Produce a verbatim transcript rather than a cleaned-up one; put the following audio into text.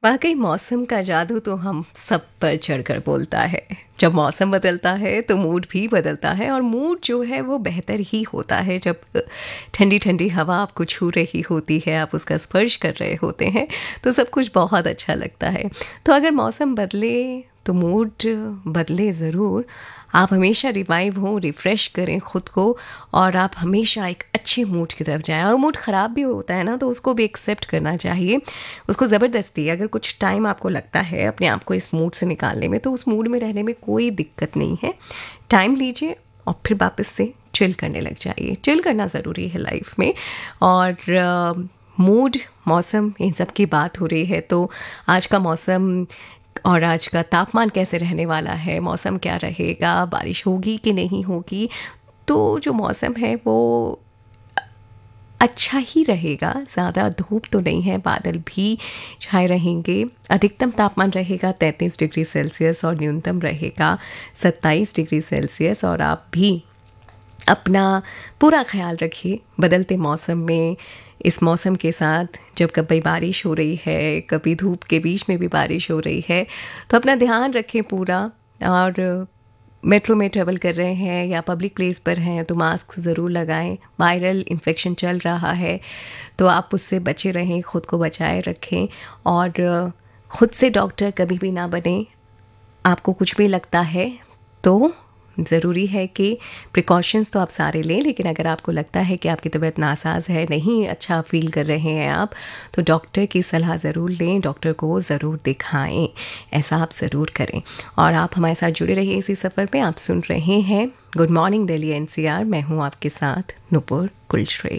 वाकई मौसम का जादू तो हम सब पर चढ़कर बोलता है। जब मौसम बदलता है तो मूड भी बदलता है, और मूड जो है वो बेहतर ही होता है जब ठंडी ठंडी हवा आपको छू रही होती है, आप उसका स्पर्श कर रहे होते हैं तो सब कुछ बहुत अच्छा लगता है। तो अगर मौसम बदले तो मूड बदले ज़रूर। आप हमेशा रिवाइव हों, रिफ़्रेश करें ख़ुद को, और आप हमेशा एक अच्छे मूड की तरफ जाएं। और मूड ख़राब भी होता है ना, तो उसको भी एक्सेप्ट करना चाहिए। उसको ज़बरदस्ती अगर कुछ टाइम आपको लगता है अपने आप को इस मूड से निकालने में, तो उस मूड में रहने में कोई दिक्कत नहीं है। टाइम लीजिए और फिर वापस से चिल करने लग जाइए। चिल करना ज़रूरी है लाइफ में। और मूड, मौसम, इन सब की बात हो रही है तो आज का मौसम और आज का तापमान कैसे रहने वाला है, मौसम क्या रहेगा, बारिश होगी कि नहीं होगी। तो जो मौसम है वो अच्छा ही रहेगा, ज़्यादा धूप तो नहीं है, बादल भी छाए रहेंगे। अधिकतम तापमान रहेगा तैंतीस डिग्री सेल्सियस और न्यूनतम रहेगा सत्ताईस डिग्री सेल्सियस। और आप भी अपना पूरा ख्याल रखिए बदलते मौसम में। इस मौसम के साथ जब कभी बारिश हो रही है, कभी धूप के बीच में भी बारिश हो रही है, तो अपना ध्यान रखें पूरा। और मेट्रो में ट्रेवल कर रहे हैं या पब्लिक प्लेस पर हैं तो मास्क ज़रूर लगाएं। वायरल इन्फेक्शन चल रहा है तो आप उससे बचे रहें, ख़ुद को बचाए रखें, और ख़ुद से डॉक्टर कभी भी ना बने। आपको कुछ भी लगता है तो ज़रूरी है कि प्रिकॉशंस तो आप सारे लें, लेकिन अगर आपको लगता है कि आपकी तबीयत नासाज है, नहीं अच्छा फील कर रहे हैं आप, तो डॉक्टर की सलाह ज़रूर लें, डॉक्टर को ज़रूर दिखाएं। ऐसा आप ज़रूर करें। और आप हमारे साथ जुड़े रहिए इसी सफ़र में। आप सुन रहे हैं good morning Delhi N C R. मैं हूँ आपके साथ नुपुर कुलश्रेष्ठ।